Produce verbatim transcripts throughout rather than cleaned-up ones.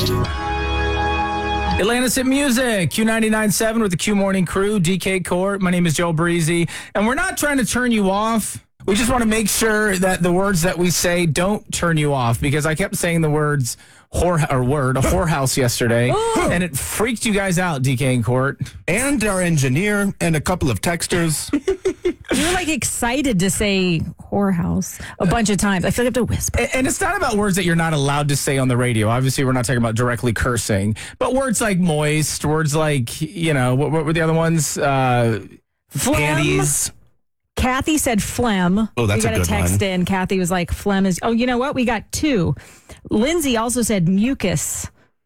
Atlantis Hit Music, Q ninety-nine point seven with the Q Morning Crew, D K Court. My name is Joe Breezy, and we're not trying to turn you off. We just want to make sure that the words that we say don't turn you off, because I kept saying the words whore or word, a whorehouse yesterday, and it freaked you guys out, D K and Court. And our engineer and a couple of texters. You were like excited to say whorehouse a bunch of times. I feel like I have to whisper. And it's not about words that you're not allowed to say on the radio. Obviously, we're not talking about directly cursing, but words like moist, words like, you know, what, what were the other ones? Uh, Phlegm. Panties. Kathy said phlegm. Oh, that's we got a good text one. in. Kathy was like, phlegm is, oh, you know what? We got two. Lindsay also said mucus.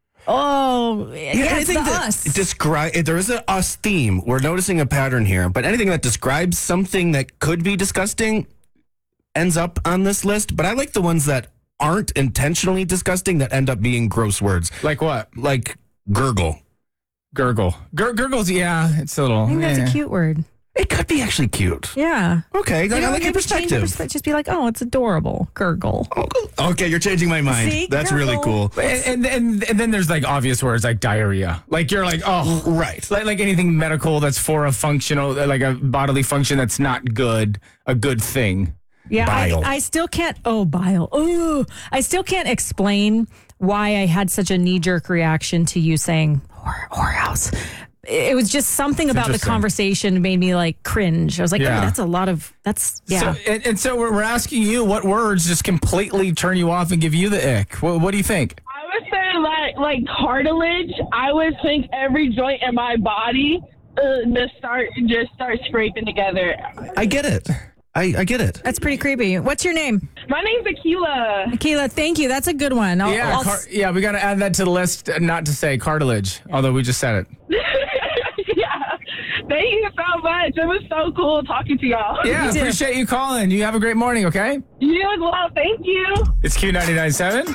Oh, yeah, it's anything the that us. describe there is a us theme. We're noticing a pattern here, but anything that describes something that could be disgusting ends up on this list. But I like the ones that aren't intentionally disgusting that end up being gross words, like what? like gurgle. Gurgle. Gur- gurgles, yeah, it's a little. I think that's yeah. a cute word. It could be actually cute. Yeah. Okay, I You know, like your maybe change perspective. perspe- Just be like, oh, it's adorable. Gurgle. Okay, you're changing my mind. See? That's really Gurgle. cool. And, and and and then there's like obvious words like diarrhea. Like you're like, oh, Right. like like anything medical that's for a functional, like a bodily function that's not good, a good thing. Yeah, Bile. I, I still can't. Oh, bile. Oh, I still can't explain why I had such a knee jerk reaction to you saying whore, whorehouse. It was just something about the interesting. conversation made me like cringe. I was like, Yeah. oh, that's a lot of, that's, yeah. So, and, and so we're, we're asking you what words just completely turn you off and give you the ick. What, what do you think? I would say like like cartilage. I would think every joint in my body uh, just start just start scraping together. I get it. I, I get it. That's pretty creepy. What's your name? My name's Akila. Akila, thank you. That's a good one. I'll, Yeah, I'll- car- yeah, we got to add that to the list. uh, Not to say cartilage, although we just said it. Yeah. Thank you so much. It was so cool talking to y'all. Yeah, too. appreciate you calling. You have a great morning. Okay, You as well. Thank you. it's Q ninety-nine point seven.